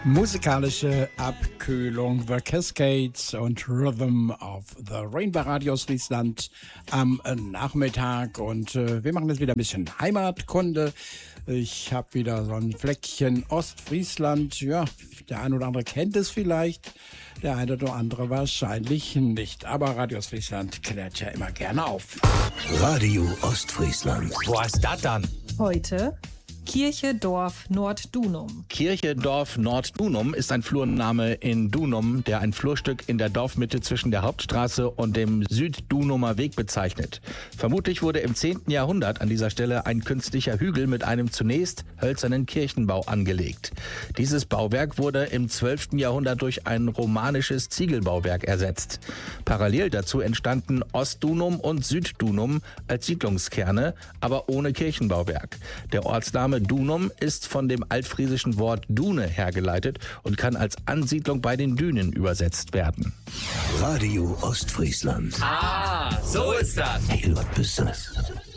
Musikalische Abkühlung, The Cascades und Rhythm of the Rainbow Radio Friesland am Nachmittag. Und wir machen jetzt wieder ein bisschen Heimatkunde. Ich habe wieder so ein Fleckchen Ostfriesland. Ja, der ein oder andere kennt es vielleicht, der eine oder andere wahrscheinlich nicht. Aber Radio Ostfriesland klärt ja immer gerne auf. Radio Ostfriesland. Wo ist das dann? Heute Kirche, Dorf, Nord-Dunum. Kirche, Dorf, Nord-Dunum ist ein Flurname in Dunum, der ein Flurstück in der Dorfmitte zwischen der Hauptstraße und dem Süddunumer Weg bezeichnet. Vermutlich wurde im 10. Jahrhundert an dieser Stelle ein künstlicher Hügel mit einem zunächst hölzernen Kirchenbau angelegt. Dieses Bauwerk wurde im 12. Jahrhundert durch ein romanisches Ziegelbauwerk ersetzt. Parallel dazu entstanden Ostdunum und Süddunum als Siedlungskerne, aber ohne Kirchenbauwerk. Der Ortsname Dunum ist von dem altfriesischen Wort Dune hergeleitet und kann als Ansiedlung bei den Dünen übersetzt werden. Radio Ostfriesland. Ah, so ist das. Hey, was bist du?